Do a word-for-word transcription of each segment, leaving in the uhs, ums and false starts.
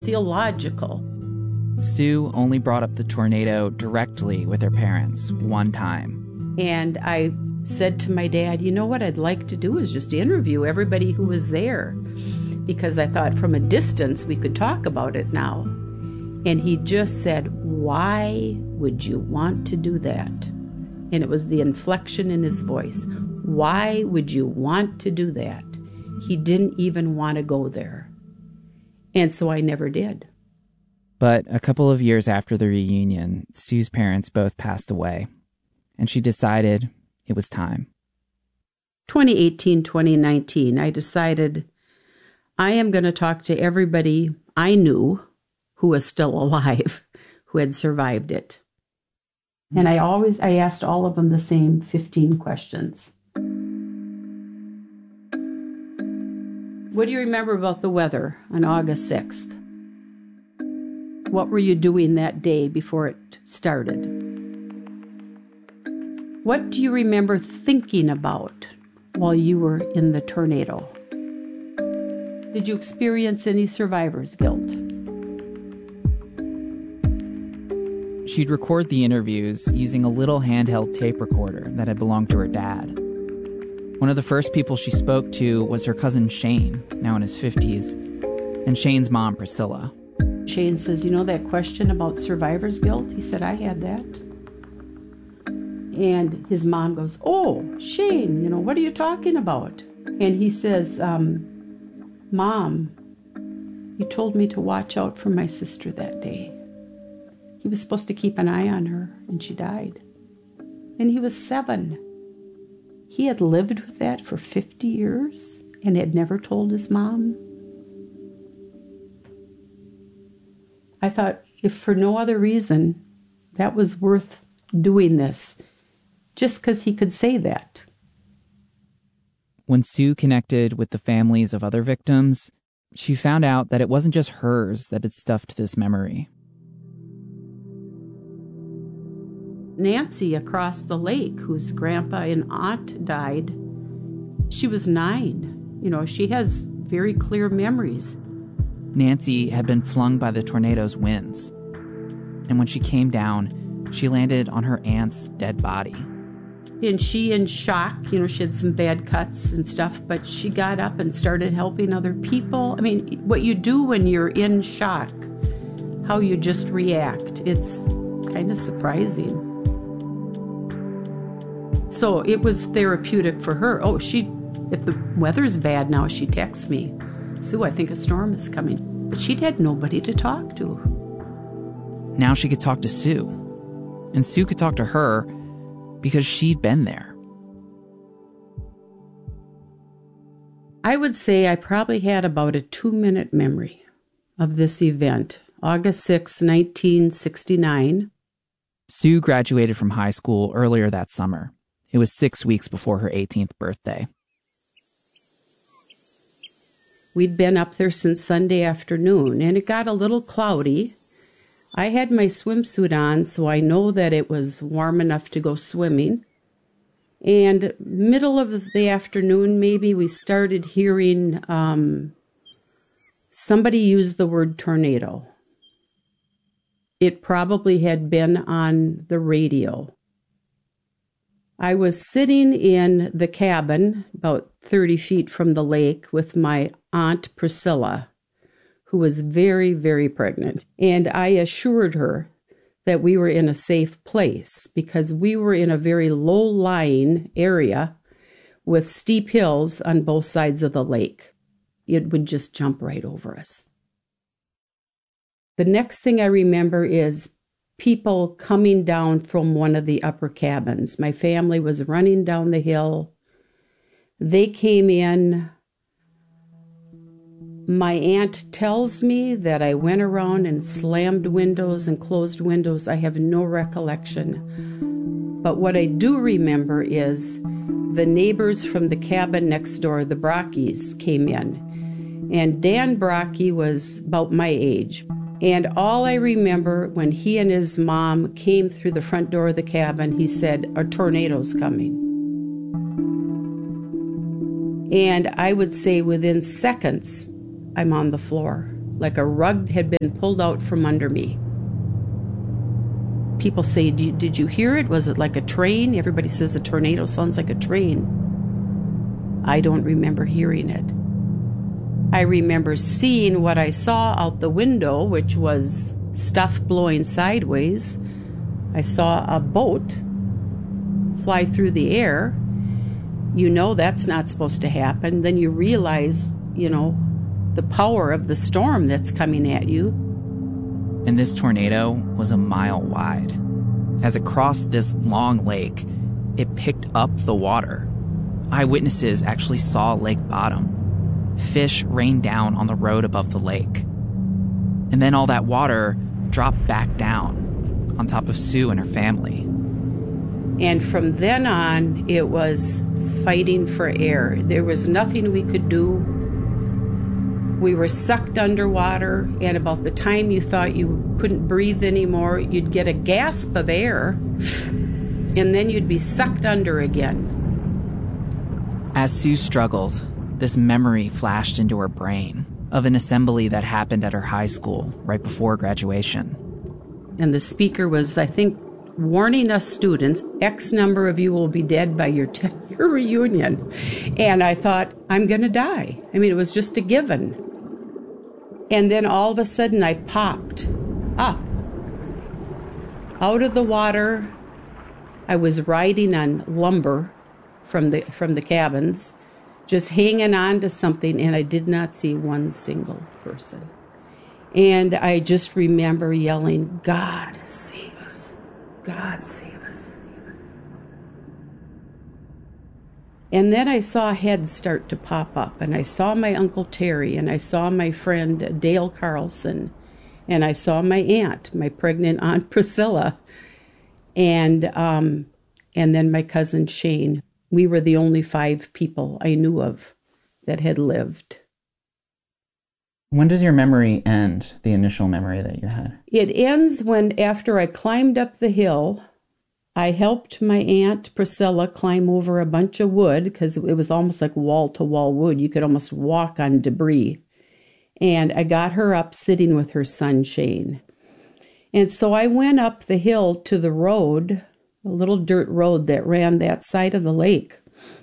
illogical. Sue only brought up the tornado directly with her parents one time. And I said to my dad, you know what I'd like to do is just interview everybody who was there, because I thought from a distance we could talk about it now. And he just said, why would you want to do that? And it was the inflection in his voice. Why would you want to do that? He didn't even want to go there. And so I never did. But a couple of years after the reunion, Sue's parents both passed away, and she decided it was time. twenty eighteen, twenty nineteen, I decided I am going to talk to everybody I knew who was still alive, who had survived it. And I always, I asked all of them the same fifteen questions. What do you remember about the weather on August sixth? What were you doing that day before it started? What do you remember thinking about while you were in the tornado? Did you experience any survivor's guilt? She'd record the interviews using a little handheld tape recorder that had belonged to her dad. One of the first people she spoke to was her cousin Shane, now in his fifties, and Shane's mom, Priscilla. Shane says, you know that question about survivor's guilt? He said, I had that. And his mom goes, oh, Shane, you know, what are you talking about? And he says, um, Mom, you told me to watch out for my sister that day. He was supposed to keep an eye on her, and she died. And he was seven. He had lived with that for fifty years and had never told his mom. I thought, if for no other reason, that was worth doing this, just because he could say that. When Sue connected with the families of other victims, she found out that it wasn't just hers that had stuffed this memory. Nancy across the lake, whose grandpa and aunt died, she was nine. You know, she has very clear memories. Nancy had been flung by the tornado's winds. And when she came down, she landed on her aunt's dead body. And she, in shock, you know, she had some bad cuts and stuff, but she got up and started helping other people. I mean, what you do when you're in shock, how you just react, it's kind of surprising. So it was therapeutic for her. Oh, she, if the weather's bad now, she texts me, Sue, I think a storm is coming. But she'd had nobody to talk to. Now she could talk to Sue. And Sue could talk to her because she'd been there. I would say I probably had about a two-minute memory of this event, August sixth, nineteen sixty-nine. Sue graduated from high school earlier that summer. It was six weeks before her eighteenth birthday. We'd been up there since Sunday afternoon, and it got a little cloudy. I had my swimsuit on, so I know that it was warm enough to go swimming. And middle of the afternoon, maybe, we started hearing um, somebody use the word tornado. It probably had been on the radio. I was sitting in the cabin about thirty feet from the lake with my Aunt Priscilla, who was very, very pregnant. And I assured her that we were in a safe place because we were in a very low-lying area with steep hills on both sides of the lake. It would just jump right over us. The next thing I remember is people coming down from one of the upper cabins. My family was running down the hill. They came in. My aunt tells me that I went around and slammed windows and closed windows. I have no recollection. But what I do remember is the neighbors from the cabin next door, the Brockies, came in. And Dan Brocky was about my age. And all I remember when he and his mom came through the front door of the cabin, he said, a tornado's coming. And I would say within seconds, I'm on the floor. like a rug had been pulled out from under me. People say, did you hear it? Was it like a train? Everybody says a tornado sounds like a train. I don't remember hearing it. I remember seeing what I saw out the window, which was stuff blowing sideways. I saw a boat fly through the air. You know that's not supposed to happen. Then you realize, you know, the power of the storm that's coming at you. And this tornado was a mile wide. As it crossed this long lake, it picked up the water. Eyewitnesses actually saw lake bottom. Fish rained down on the road above the lake. And then all that water dropped back down on top of Sue and her family. And from then on, it was fighting for air. There was nothing we could do. We were sucked underwater, and about the time you thought you couldn't breathe anymore, you'd get a gasp of air, and then you'd be sucked under again. As Sue struggled, this memory flashed into her brain of an assembly that happened at her high school right before graduation. And the speaker was, I think, warning us students, X number of you will be dead by your ten-year reunion. And I thought, I'm going to die. I mean, it was just a given. And then all of a sudden I popped up out of the water. I was riding on lumber from the from the cabins, just hanging on to something, and I did not see one single person. And I just remember yelling, God save us. God save us. And then I saw heads start to pop up, and I saw my Uncle Terry, and I saw my friend Dale Carlson, and I saw my aunt, my pregnant Aunt Priscilla, and um, and then my cousin Shane. We were the only five people I knew of that had lived. When does your memory end, the initial memory that you had? It ends when, after I climbed up the hill, I helped my Aunt Priscilla climb over a bunch of wood, because it was almost like wall-to-wall wood. You could almost walk on debris. And I got her up sitting with her son, Shane. And so I went up the hill to the road, a little dirt road that ran that side of the lake.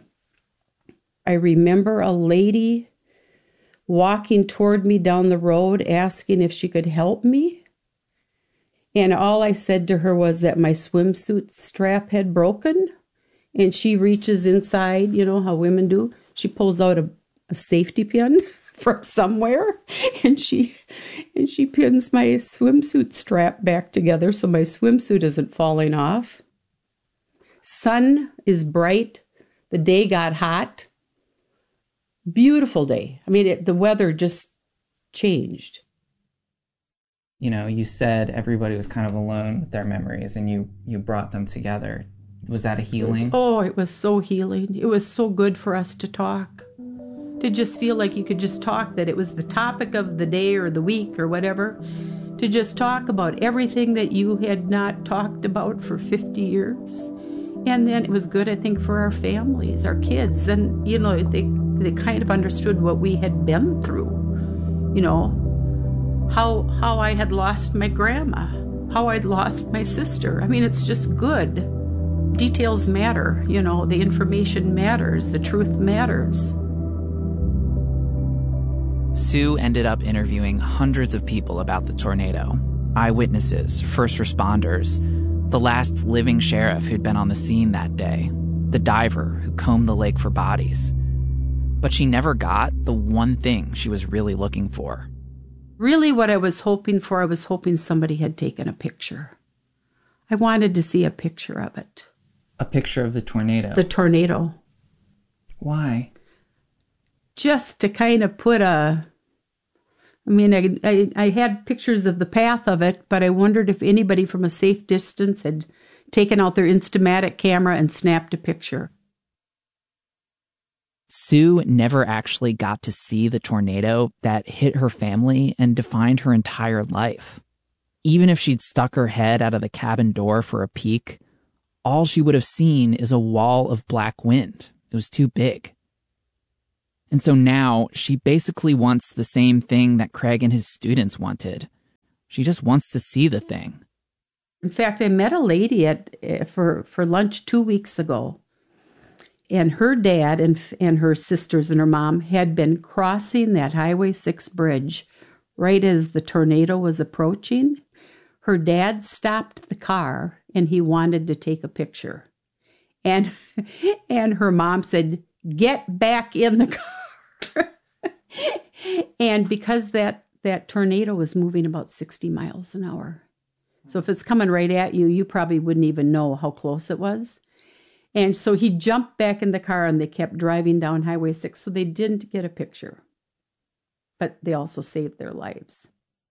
I remember a lady walking toward me down the road, asking if she could help me. And all I said to her was that my swimsuit strap had broken. And she reaches inside, you know how women do. She pulls out a, a safety pin from somewhere, and she and she pins my swimsuit strap back together so my swimsuit isn't falling off. Sun is bright. The day got hot. Beautiful day. I mean, it, the weather just changed. You know, you said everybody was kind of alone with their memories, and you, you brought them together. Was that a healing? It was, oh, it was so healing. It was so good for us to talk. To just feel like you could just talk, that it was the topic of the day or the week or whatever. To just talk about everything that you had not talked about for fifty years. And then it was good, I think, for our families, our kids. And, you know, they, they kind of understood what we had been through. You know, how how I had lost my grandma, how I'd lost my sister. I mean, it's just good. Details matter, you know, the information matters, the truth matters. Sue ended up interviewing hundreds of people about the tornado. Eyewitnesses, first responders, the last living sheriff who'd been on the scene that day, the diver who combed the lake for bodies. But she never got the one thing she was really looking for. Really what I was hoping for, I was hoping somebody had taken a picture. I wanted to see a picture of it. A picture of the tornado? The tornado. Why? Just to kind of put a... I mean, I, I, I had pictures of the path of it, but I wondered if anybody from a safe distance had taken out their Instamatic camera and snapped a picture. Sue never actually got to see the tornado that hit her family and defined her entire life. Even if she'd stuck her head out of the cabin door for a peek, all she would have seen is a wall of black wind. It was too big. And so now she basically wants the same thing that Craig and his students wanted. She just wants to see the thing. In fact, I met a lady at for, for lunch two weeks ago. And her dad and and her sisters and her mom had been crossing that Highway six bridge right as the tornado was approaching. Her dad stopped the car and he wanted to take a picture. And and her mom said, "Get back in the car." And because that, that tornado was moving about sixty miles an hour. So if it's coming right at you, you probably wouldn't even know how close it was. And so he jumped back in the car and they kept driving down Highway six. So they didn't get a picture. But they also saved their lives.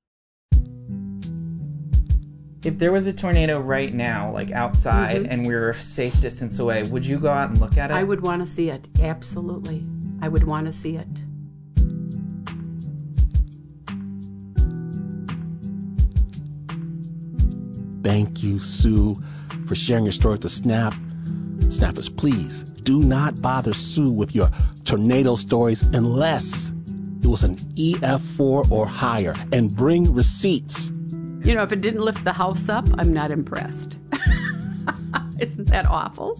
If there was a tornado right now, like outside, mm-hmm. and we were a safe distance away, would you go out and look at it? I would want to see it. Absolutely. I would want to see it. Thank you, Sue, for sharing your story with the Snap. Snappers, please do not bother Sue with your tornado stories unless it was an E F four or higher, and bring receipts. You know, if it didn't lift the house up, I'm not impressed. Isn't that awful?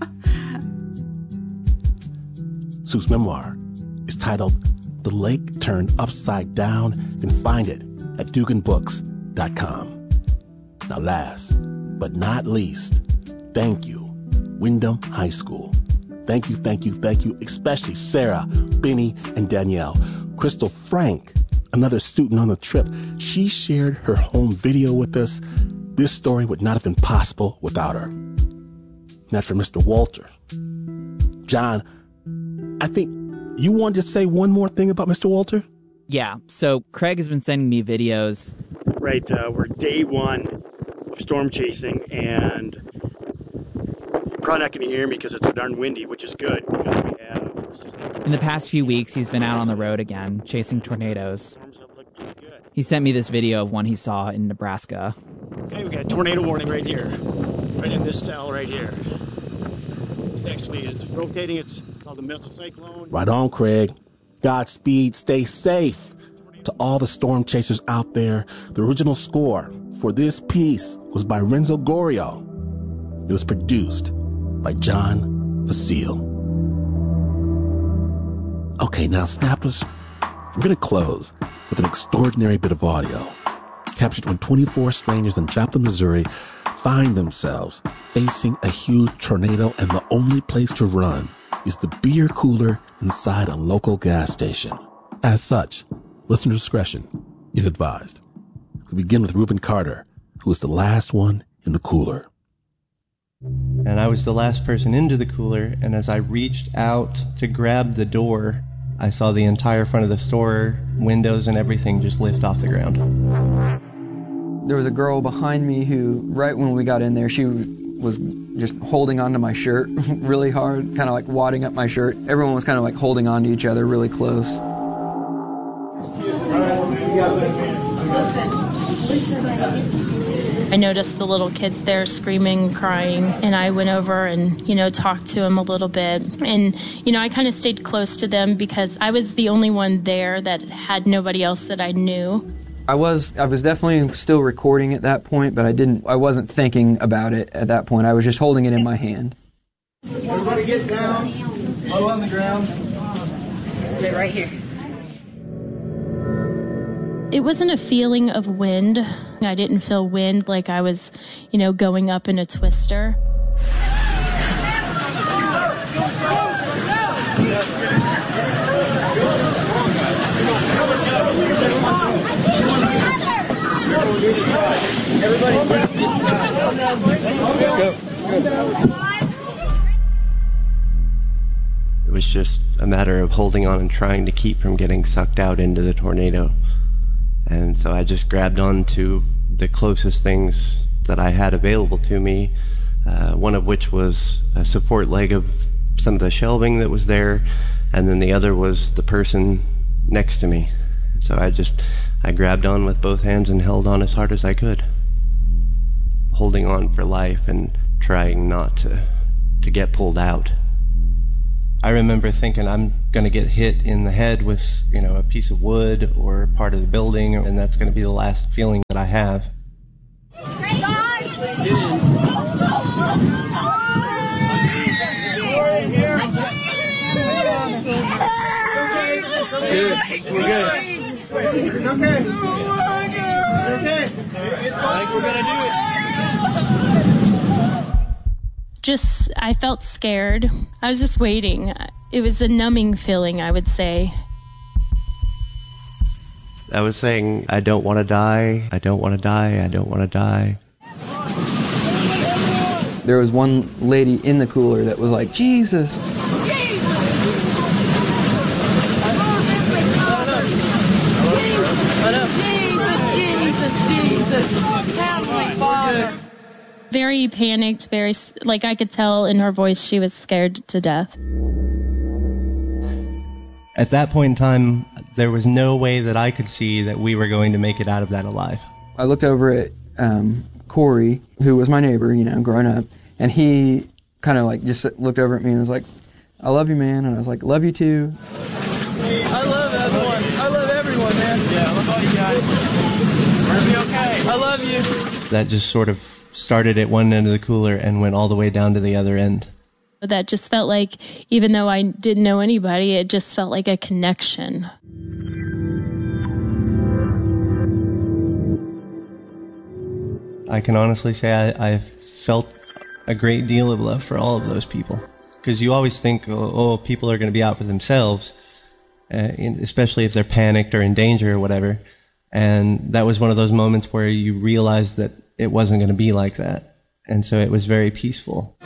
Sue's memoir is titled The Lake Turned Upside Down. You can find it at dugan books dot com. Now, last but not least, thank you, Windham High School. Thank you, thank you, thank you, especially Sarah, Benny, and Danielle. Crystal Frank, another student on the trip, she shared her home video with us. This story would not have been possible without her. That's for Mister Walter. John, I think you wanted to say one more thing about Mister Walter? Yeah, so Craig has been sending me videos. Right, uh, we're day one of storm chasing, and you're probably not going to hear me because it's so darn windy, which is good because we have... In the past few weeks, he's been out on the road again, chasing tornadoes. He sent me this video of one he saw in Nebraska. Okay, we got a tornado warning right here, right in this cell right here. It's actually, it's rotating, it's called a mesocyclone. Right on, Craig. Godspeed, stay safe. To all the storm chasers out there, the original score for this piece was by Renzo Gorrio. It was produced by John Vasile. Okay, now, Snappers, we're going to close with an extraordinary bit of audio captured when twenty-four strangers in Joplin, Missouri find themselves facing a huge tornado, and the only place to run is the beer cooler inside a local gas station. As such, listener discretion is advised. We begin with Reuben Carter, who was the last one in the cooler. And I was the last person into the cooler, and as I reached out to grab the door, I saw the entire front of the store, windows and everything just lift off the ground. There was a girl behind me who, right when we got in there, she was just holding onto my shirt really hard, kind of like wadding up my shirt. Everyone was kind of like holding on to each other really close. I noticed the little kids there screaming, crying, and I went over and, you know, talked to them a little bit. And, you know, I kind of stayed close to them because I was the only one there that had nobody else that I knew. I was I was definitely still recording at that point, but I didn't I wasn't thinking about it at that point. I was just holding it in my hand. Everybody get down, low on the ground. Stay right here. It wasn't a feeling of wind. I didn't feel wind like I was, you know, going up in a twister. It was just a matter of holding on and trying to keep from getting sucked out into the tornado. And so I just grabbed on to the closest things that I had available to me, uh, one of which was a support leg of some of the shelving that was there, and then the other was the person next to me. So I just, I grabbed on with both hands and held on as hard as I could, holding on for life and trying not to, to get pulled out. I remember thinking I'm going to get hit in the head with, you know, a piece of wood or part of the building, and that's going to be the last feeling that I have. Good. We're good. It's okay. It's okay. It's like we're gonna do it. Just, I felt scared. I was just waiting. It was a numbing feeling, I would say. I was saying, I don't want to die. I don't want to die. I don't want to die. There was one lady in the cooler that was like, Jesus. Very panicked, very, like I could tell in her voice she was scared to death. At that point in time, there was no way that I could see that we were going to make it out of that alive. I looked over at um, Corey, who was my neighbor, you know, growing up, and he kind of like just looked over at me and was like, I love you, man. And I was like, love you too. I love everyone. I love everyone, man. Yeah, I love all you guys. We're gonna be okay. I love you. That just sort of started at one end of the cooler and went all the way down to the other end. That just felt like, even though I didn't know anybody, it just felt like a connection. I can honestly say I, I felt a great deal of love for all of those people. Because you always think, oh, oh, people are going to be out for themselves, uh, especially if they're panicked or in danger or whatever. And that was one of those moments where you realized that it wasn't going to be like that. And so it was very peaceful.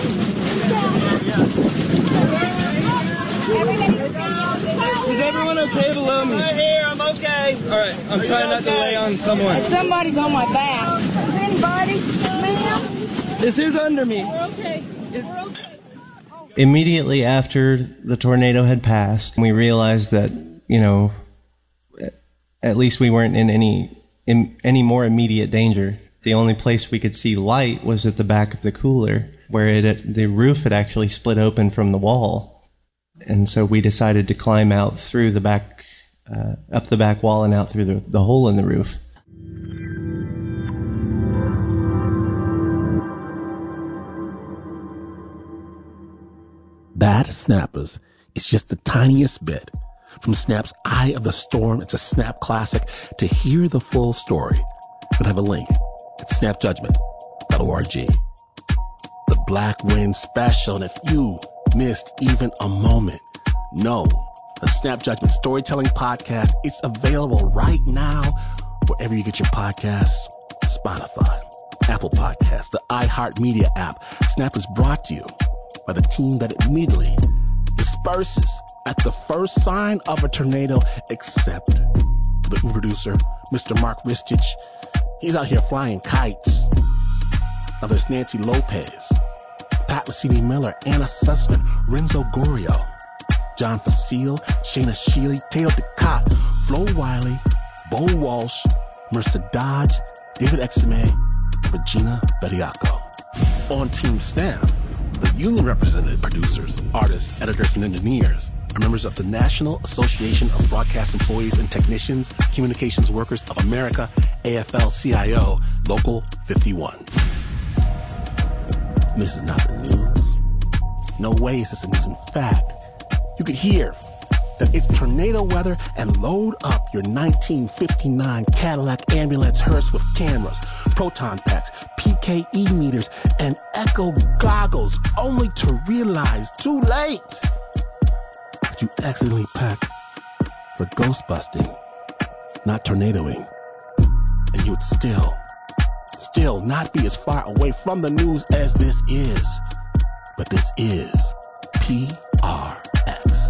Is everyone okay below me? Right here, I'm okay. All right, I'm trying not to lay on someone. Somebody's on my back. Is anybody? Ma'am? Is who's under me? We're okay. We're okay. Immediately after the tornado had passed, we realized that, you know, at least we weren't in any in any more immediate danger. The only place we could see light was at the back of the cooler, where it the roof had actually split open from the wall. And so we decided to climb out through the back, uh, up the back wall and out through the, the hole in the roof. Bad Snappers is just the tiniest bit. From Snap's Eye of the Storm, it's a Snap classic. To hear the full story, you can have a link at snap judgment dot org. The Black Wind Special, and if you missed even a moment, know the Snap Judgment Storytelling Podcast, it's available right now wherever you get your podcasts. Spotify, Apple Podcasts, the iHeartMedia app. Snap is brought to you by the team that immediately disperses at the first sign of a tornado, except for the Uber producer, Mister Mark Ristich. He's out here flying kites. Now there's Nancy Lopez, Pat Lucini Miller, Anna Sussman, Renzo Gorio, John Facile, Shayna Shealy, Teo DeCott, Flo Wiley, Bo Walsh, Mercer Dodge, David Exime, Regina Bediaco. On Team Snap, the union represented producers, artists, editors, and engineers are members of the National Association of Broadcast Employees and Technicians, Communications Workers of America, A F L C I O, Local fifty-one. This is not the news. No way is this the news. In fact, you could hear that it's tornado weather and load up your nineteen fifty-nine Cadillac ambulance hearse with cameras, proton packs, P K E meters, and echo goggles, only to realize too late that you accidentally packed for ghost busting, not tornadoing. And you would still, still not be as far away from the news as this is. But this is P R X.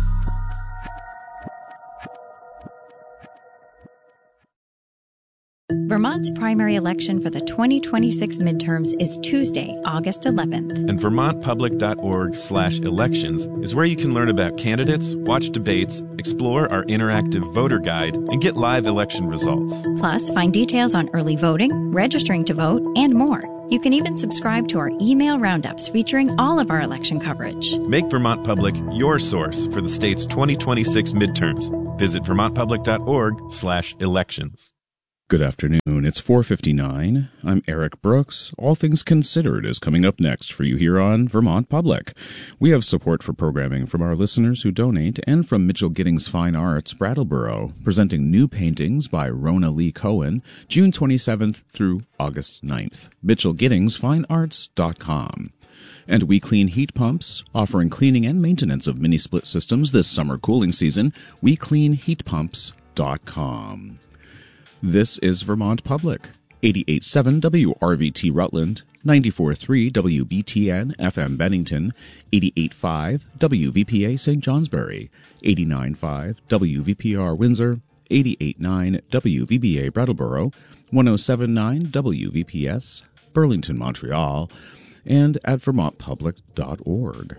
Vermont's primary election for the twenty twenty-six midterms is Tuesday, August eleventh. And vermontpublic.org slash elections is where you can learn about candidates, watch debates, explore our interactive voter guide, and get live election results. Plus, find details on early voting, registering to vote, and more. You can even subscribe to our email roundups featuring all of our election coverage. Make Vermont Public your source for the state's twenty twenty-six midterms. Visit vermontpublic.org slash elections. Good afternoon. It's four fifty-nine. I'm Eric Brooks. All Things Considered is coming up next for you here on Vermont Public. We have support for programming from our listeners who donate and from Mitchell Giddings Fine Arts, Brattleboro, presenting new paintings by Rona Lee Cohen, June twenty-seventh through August ninth. Mitchell Giddings Fine Arts dot com. And We Clean Heat Pumps, offering cleaning and maintenance of mini-split systems this summer cooling season. We Clean Heat Pumps dot com. This is Vermont Public, eighty-eight point seven W R V T Rutland, ninety-four point three W B T N F M Bennington, eighty-eight point five W V P A Saint Johnsbury, eighty-nine point five W V P R Windsor, eighty-eight point nine W V B A Brattleboro, one oh seven point nine W V P S Burlington, Montreal, and at vermont public dot org.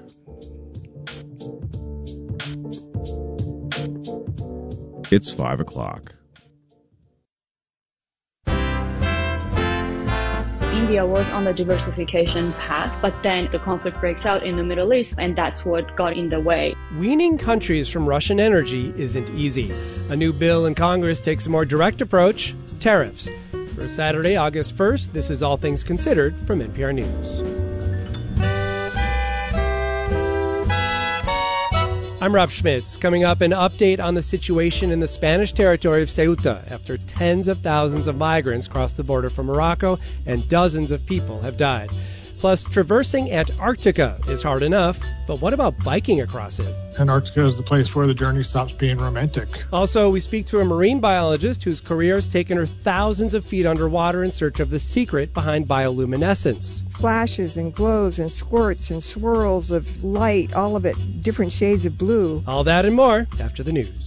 It's five o'clock. India was on the diversification path, but then the conflict breaks out in the Middle East, and that's what got in the way. Weaning countries from Russian energy isn't easy. A new bill in Congress takes a more direct approach, tariffs. For Saturday, August first, this is All Things Considered from N P R News. I'm Rob Schmitz. Coming up, an update on the situation in the Spanish territory of Ceuta after tens of thousands of migrants crossed the border from Morocco and dozens of people have died. Plus, traversing Antarctica is hard enough, but what about biking across it? Antarctica is the place where the journey stops being romantic. Also, we speak to a marine biologist whose career has taken her thousands of feet underwater in search of the secret behind bioluminescence. Flashes and glows and squirts and swirls of light, all of it different shades of blue. All that and more after the news.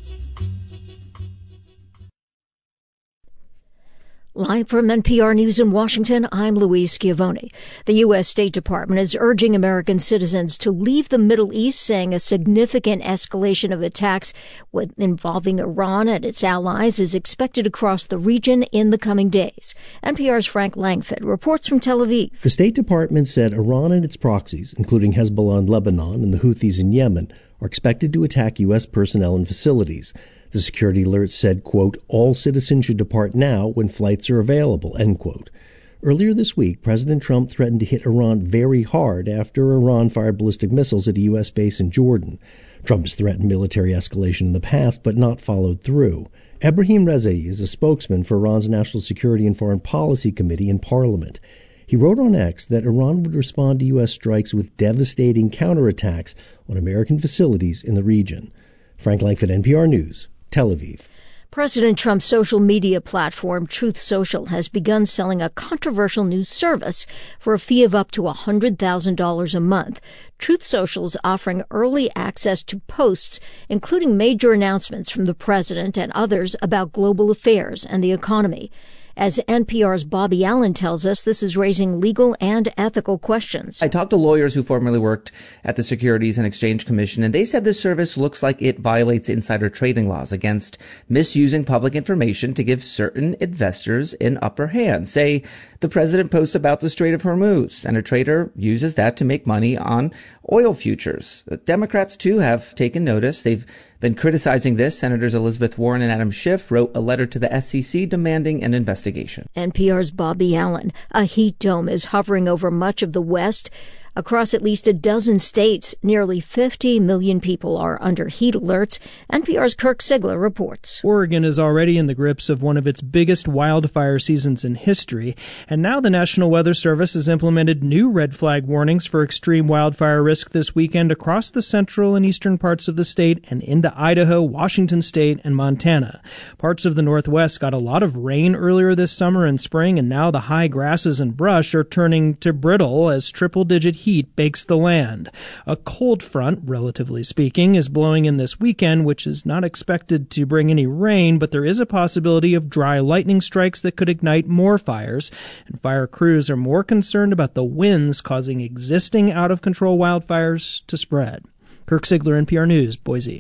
Live from N P R News in Washington, I'm Louise Schiavone. The U S State Department is urging American citizens to leave the Middle East, saying a significant escalation of attacks involving Iran and its allies is expected across the region in the coming days. N P R's Frank Langford reports from Tel Aviv. The State Department said Iran and its proxies, including Hezbollah in Lebanon and the Houthis in Yemen, are expected to attack U S personnel and facilities. The security alert said, quote, all citizens should depart now when flights are available, end quote. Earlier this week, President Trump threatened to hit Iran very hard after Iran fired ballistic missiles at a U S base in Jordan. Trump has threatened military escalation in the past, but not followed through. Ebrahim Rezai is a spokesman for Iran's National Security and Foreign Policy Committee in Parliament. He wrote on X that Iran would respond to U S strikes with devastating counterattacks on American facilities in the region. Frank Langford, N P R News, Tel Aviv. President Trump's social media platform, Truth Social, has begun selling a controversial new service for a fee of up to one hundred thousand dollars a month. Truth Social is offering early access to posts, including major announcements from the president and others about global affairs and the economy. As N P R's Bobby Allen tells us, this is raising legal and ethical questions. I talked to lawyers who formerly worked at the Securities and Exchange Commission, and they said this service looks like it violates insider trading laws against misusing public information to give certain investors an upper hand. Say the president posts about the Strait of Hormuz, and a trader uses that to make money on oil futures. The Democrats, too, have taken notice. They've been criticizing this. Senators Elizabeth Warren and Adam Schiff wrote a letter to the S E C demanding an investigation. N P R's Bobby Allen. A heat dome is hovering over much of the West. Across at least a dozen states, nearly fifty million people are under heat alerts. N P R's Kirk Sigler reports. Oregon is already in the grips of one of its biggest wildfire seasons in history, and now the National Weather Service has implemented new red flag warnings for extreme wildfire risk this weekend across the central and eastern parts of the state and into Idaho, Washington State, and Montana. Parts of the Northwest got a lot of rain earlier this summer and spring, and now the high grasses and brush are turning to brittle as triple-digit heat Heat bakes the land. A cold front, relatively speaking, is blowing in this weekend, which is not expected to bring any rain, but there is a possibility of dry lightning strikes that could ignite more fires, and fire crews are more concerned about the winds causing existing out-of-control wildfires to spread. Kirk Sigler, N P R News, Boise.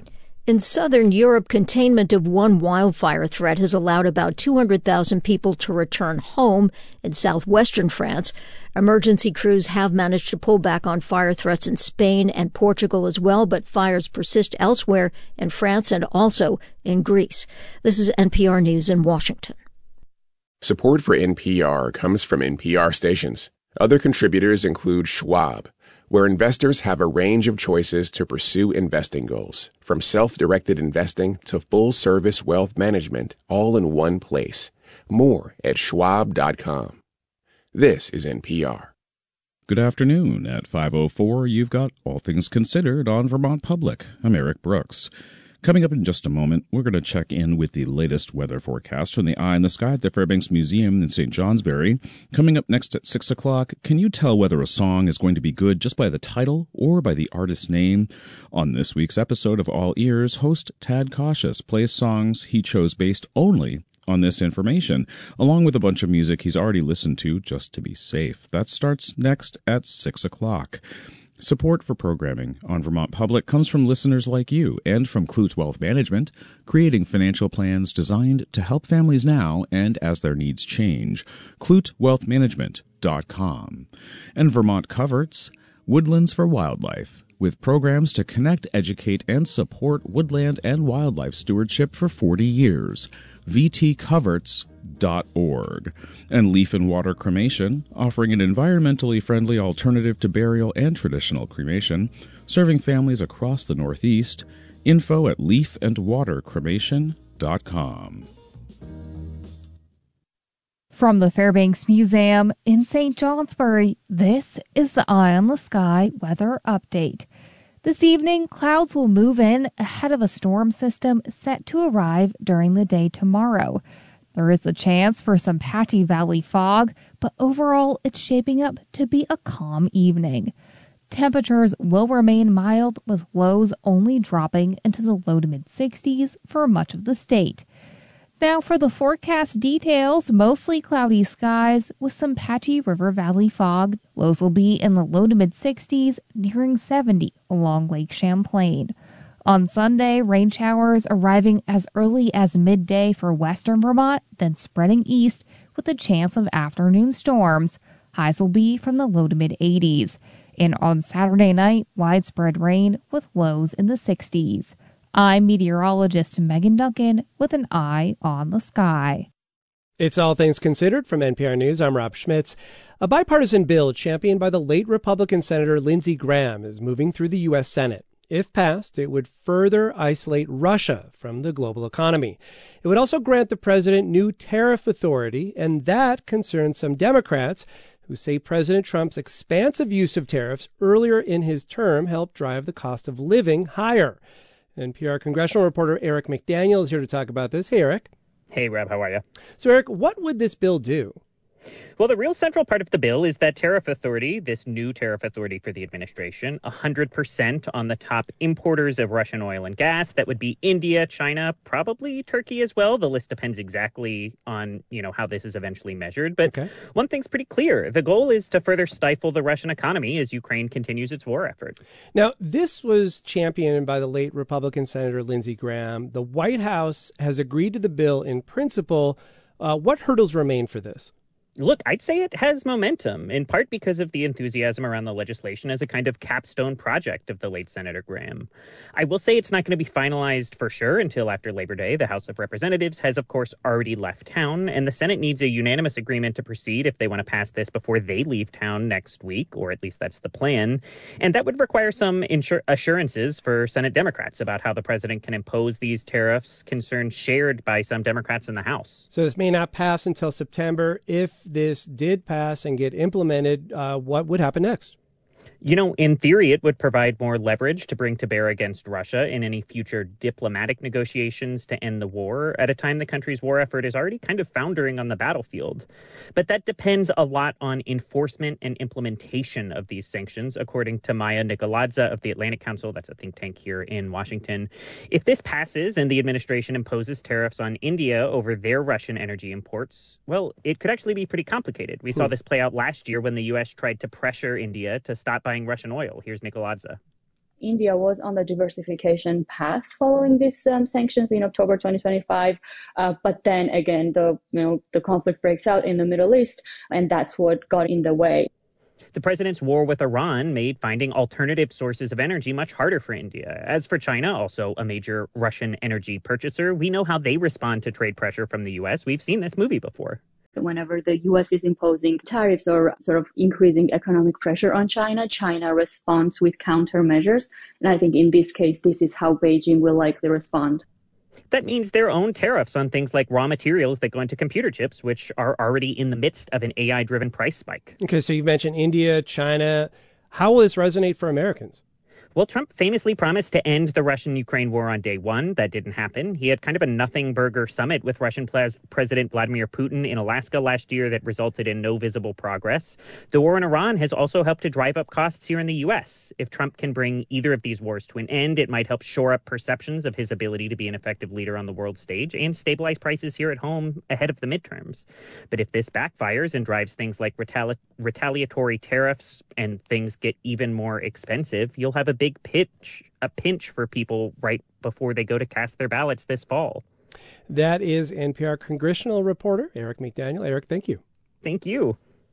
In southern Europe, containment of one wildfire threat has allowed about two hundred thousand people to return home. In southwestern France, emergency crews have managed to pull back on fire threats in Spain and Portugal as well, but fires persist elsewhere in France and also in Greece. This is N P R News in Washington. Support for N P R comes from N P R stations. Other contributors include Schwab, where investors have a range of choices to pursue investing goals, from self-directed investing to full-service wealth management, all in one place. More at schwab dot com. This is N P R. Good afternoon. At five oh four, you've got All Things Considered on Vermont Public. I'm Eric Brooks. Coming up in just a moment, we're going to check in with the latest weather forecast from the Eye in the Sky at the Fairbanks Museum in Saint Johnsbury. Coming up next at six o'clock, can you tell whether a song is going to be good just by the title or by the artist's name? On this week's episode of All Ears, host Tad Cautious plays songs he chose based only on this information, along with a bunch of music he's already listened to just to be safe. That starts next at six o'clock. Support for programming on Vermont Public comes from listeners like you and from Clute Wealth Management, creating financial plans designed to help families now and as their needs change. clute wealth management dot com. And Vermont Coverts, Woodlands for Wildlife, with programs to connect, educate, and support woodland and wildlife stewardship for forty years. v t coverts dot org. And Leaf and Water Cremation, offering an environmentally friendly alternative to burial and traditional cremation, serving families across the Northeast. Info at leaf and water cremation dot com. From the Fairbanks Museum in Saint Johnsbury, this is the Eye on the Sky weather update. This evening, clouds will move in ahead of a storm system set to arrive during the day tomorrow. There is a chance for some patchy valley fog, but overall it's shaping up to be a calm evening. Temperatures will remain mild, with lows only dropping into the low to mid sixties for much of the state. Now for the forecast details, mostly cloudy skies with some patchy river valley fog. Lows will be in the low to mid sixties, nearing seventy along Lake Champlain. On Sunday, rain showers arriving as early as midday for western Vermont, then spreading east with a chance of afternoon storms. Highs will be from the low to mid eighties. And on Saturday night, widespread rain with lows in the sixties. I'm meteorologist Megan Duncan with an eye on the sky. It's All Things Considered from N P R News. I'm Rob Schmitz. A bipartisan bill championed by the late Republican Senator Lindsey Graham is moving through the U S Senate. If passed, it would further isolate Russia from the global economy. It would also grant the president new tariff authority, and that concerns some Democrats who say President Trump's expansive use of tariffs earlier in his term helped drive the cost of living higher. N P R congressional reporter Eric McDaniel is here to talk about this. Hey, Eric. Hey, Rob. How are you? So, Eric, what would this bill do? Well, the real central part of the bill is that tariff authority, this new tariff authority for the administration, one hundred percent on the top importers of Russian oil and gas. That would be India, China, probably Turkey as well. The list depends exactly on, you know, how this is eventually measured. But okay. One thing's pretty clear. The goal is to further stifle the Russian economy as Ukraine continues its war effort. Now, this was championed by the late Republican Senator Lindsey Graham. The White House has agreed to the bill in principle. Uh, what hurdles remain for this? Look, I'd say it has momentum, in part because of the enthusiasm around the legislation as a kind of capstone project of the late Senator Graham. I will say it's not going to be finalized for sure until after Labor Day. The House of Representatives has, of course, already left town, and the Senate needs a unanimous agreement to proceed if they want to pass this before they leave town next week, or at least that's the plan. And that would require some insur- assurances for Senate Democrats about how the president can impose these tariffs, concerns shared by some Democrats in the House. So this may not pass until September. If this did pass and get implemented, uh, what would happen next? You know, in theory, it would provide more leverage to bring to bear against Russia in any future diplomatic negotiations to end the war at a time the country's war effort is already kind of foundering on the battlefield. But that depends a lot on enforcement and implementation of these sanctions, according to Maya Nikoladze of the Atlantic Council. That's a think tank here in Washington. If this passes and the administration imposes tariffs on India over their Russian energy imports, well, it could actually be pretty complicated. We hmm. saw this play out last year when the U S tried to pressure India to stop buying Russian oil. Here's Nikoladze. India was on the diversification path following these um, sanctions in October twenty twenty-five. Uh, but then again, the you know the conflict breaks out in the Middle East, and that's what got in the way. The president's war with Iran made finding alternative sources of energy much harder for India. As for China, also a major Russian energy purchaser, we know how they respond to trade pressure from the U S. We've seen this movie before. Whenever the U S is imposing tariffs or sort of increasing economic pressure on China, China responds with countermeasures. And I think in this case, this is how Beijing will likely respond. That means their own tariffs on things like raw materials that go into computer chips, which are already in the midst of an A I-driven price spike. Okay, so you've mentioned India, China. How will this resonate for Americans? Well, Trump famously promised to end the Russian-Ukraine war on day one. That didn't happen. He had kind of a nothing-burger summit with Russian pres- President Vladimir Putin in Alaska last year that resulted in no visible progress. The war in Iran has also helped to drive up costs here in the U S. If Trump can bring either of these wars to an end, it might help shore up perceptions of his ability to be an effective leader on the world stage and stabilize prices here at home ahead of the midterms. But if this backfires and drives things like retali- retaliatory tariffs and things get even more expensive, you'll have a big pitch, a pinch for people right before they go to cast their ballots this fall. That is N P R congressional reporter Eric McDaniel. Eric, thank you. Thank you.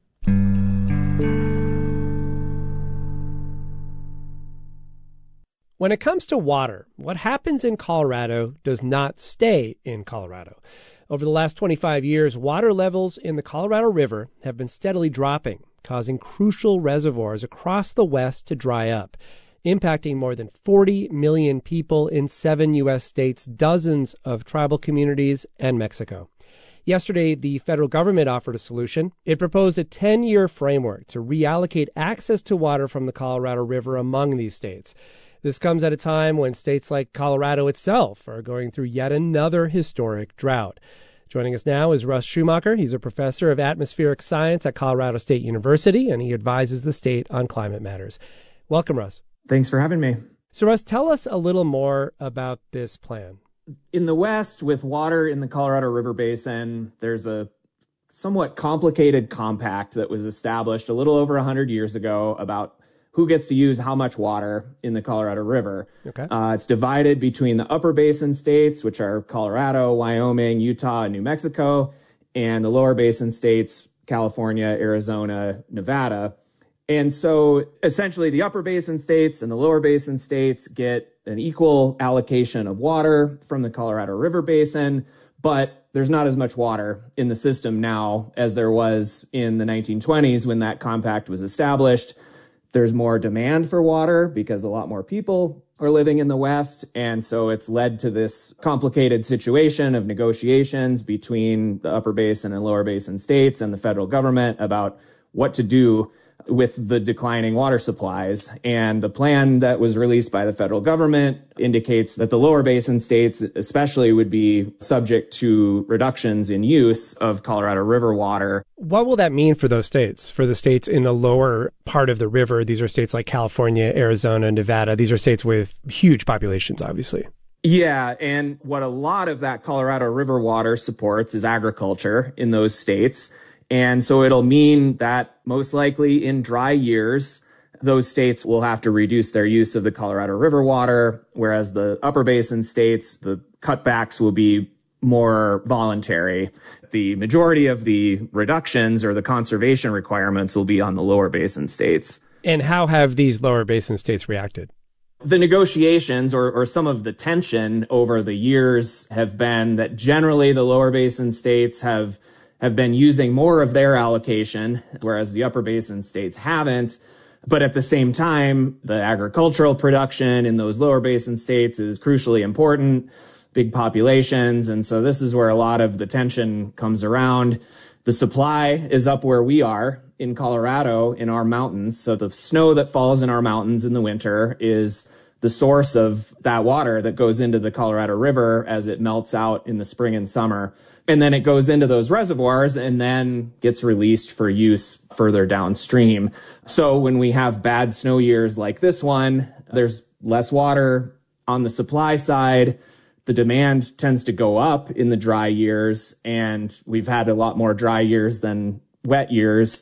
When it comes to water, what happens in Colorado does not stay in Colorado. Over the last twenty-five years, water levels in the Colorado River have been steadily dropping, causing crucial reservoirs across the West to dry up, impacting more than forty million people in seven U S states, dozens of tribal communities, and Mexico. Yesterday, the federal government offered a solution. It proposed a ten-year framework to reallocate access to water from the Colorado River among these states. This comes at a time when states like Colorado itself are going through yet another historic drought. Joining us now is Russ Schumacher. He's a professor of atmospheric science at Colorado State University, and he advises the state on climate matters. Welcome, Russ. Thanks for having me. So, Russ, tell us a little more about this plan. In the West, with water in the Colorado River Basin, there's a somewhat complicated compact that was established a little over one hundred years ago about who gets to use how much water in the Colorado River. Okay. Uh, it's divided between the upper basin states, which are Colorado, Wyoming, Utah, and New Mexico, and the lower basin states, California, Arizona, Nevada. And so essentially the upper basin states and the lower basin states get an equal allocation of water from the Colorado River Basin, but there's not as much water in the system now as there was in the nineteen twenties when that compact was established. There's more demand for water because a lot more people are living in the West. And so it's led to this complicated situation of negotiations between the upper basin and lower basin states and the federal government about what to do with the declining water supplies. And the plan that was released by the federal government indicates that the lower basin states especially would be subject to reductions in use of Colorado River water. What will that mean for those states, for the states in the lower part of the river? These are states like California, Arizona, Nevada. These are states with huge populations, obviously. Yeah, and what a lot of that Colorado River water supports is agriculture in those states. And so it'll mean that most likely in dry years, those states will have to reduce their use of the Colorado River water, whereas the upper basin states, the cutbacks will be more voluntary. The majority of the reductions or the conservation requirements will be on the lower basin states. And how have these lower basin states reacted? The negotiations or, or some of the tension over the years have been that generally the lower basin states have have been using more of their allocation, whereas the upper basin states haven't. But at the same time, the agricultural production in those lower basin states is crucially important, big populations. And so this is where a lot of the tension comes around. The supply is up where we are in Colorado, in our mountains. So the snow that falls in our mountains in the winter is the source of that water that goes into the Colorado River as it melts out in the spring and summer. And then it goes into those reservoirs and then gets released for use further downstream. So when we have bad snow years like this one, there's less water on the supply side. The demand tends to go up in the dry years, and we've had a lot more dry years than wet years.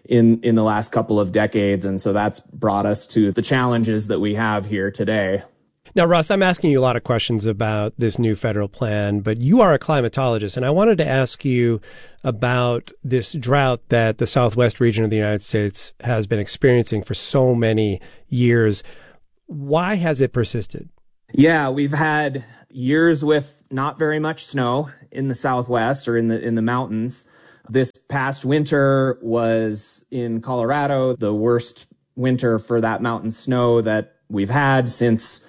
in, in the last couple of decades. And so that's brought us to the challenges that we have here today. Now, Russ, I'm asking you a lot of questions about this new federal plan, but you are a climatologist, and I wanted to ask you about this drought that the southwest region of the United States has been experiencing for so many years. Why has it persisted? Yeah, we've had years with not very much snow in the southwest or in the in the mountains. This past winter was in Colorado, the worst winter for that mountain snow that we've had since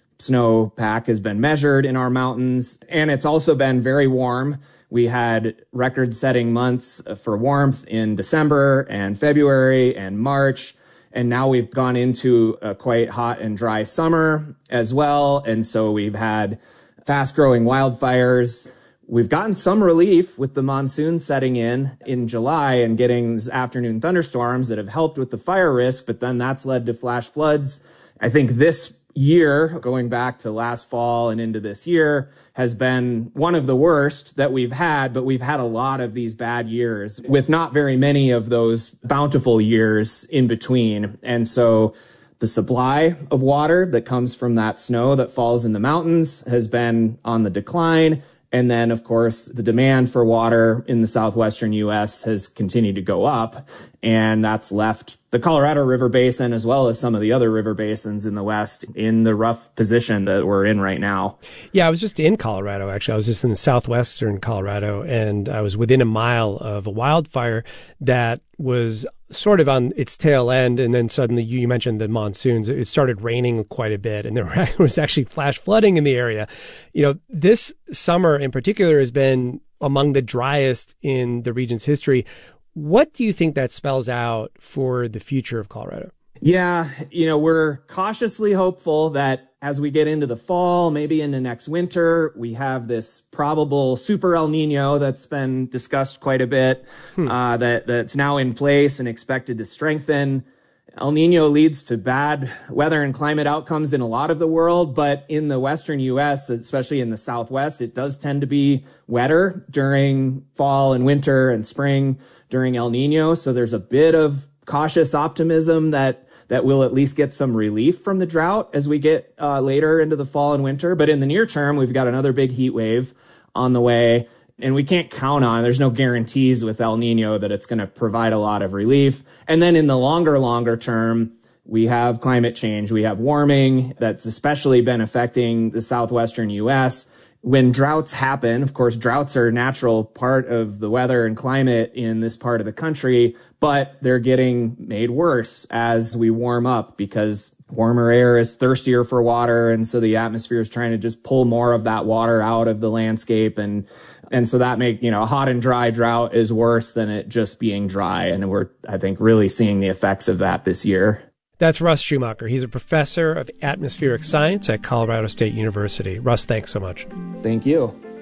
snowpack has been measured in our mountains. And it's also been very warm. We had record-setting months for warmth in December and February and March. And now we've gone into a quite hot and dry summer as well. And so we've had fast-growing wildfires. We've gotten some relief with the monsoon setting in in July and getting these afternoon thunderstorms that have helped with the fire risk, but then that's led to flash floods. I think this year, going back to last fall and into this year, has been one of the worst that we've had, but we've had a lot of these bad years with not very many of those bountiful years in between. And so the supply of water that comes from that snow that falls in the mountains has been on the decline. And then, of course, the demand for water in the southwestern U S has continued to go up. And that's left the Colorado River Basin, as well as some of the other river basins in the West, in the rough position that we're in right now. Yeah, I was just in Colorado, actually. I was just in the southwestern Colorado, and I was within a mile of a wildfire that was sort of on its tail end. And then suddenly, you mentioned the monsoons. It started raining quite a bit, and there was actually flash flooding in the area. You know, this summer in particular has been among the driest in the region's history. What do you think that spells out for the future of Colorado? Yeah, you know, we're cautiously hopeful that as we get into the fall, maybe into next winter, we have this probable super El Nino that's been discussed quite a bit, hmm. uh, that that's now in place and expected to strengthen. El Nino leads to bad weather and climate outcomes in a lot of the world, but in the western U S, especially in the southwest, it does tend to be wetter during fall and winter and spring during El Nino. So there's a bit of cautious optimism that that we'll at least get some relief from the drought as we get uh, later into the fall and winter. But in the near term, we've got another big heat wave on the way, and we can't count on, there's no guarantees with El Nino that it's going to provide a lot of relief. And then in the longer, longer term, we have climate change. We have warming that's especially been affecting the southwestern U S. When droughts happen, of course, droughts are a natural part of the weather and climate in this part of the country, but they're getting made worse as we warm up because warmer air is thirstier for water. And so the atmosphere is trying to just pull more of that water out of the landscape. And, and so that make, you know, a hot and dry drought is worse than it just being dry. And we're, I think, really seeing the effects of that this year. That's Russ Schumacher. He's a professor of atmospheric science at Colorado State University. Russ, thanks so much. Thank you.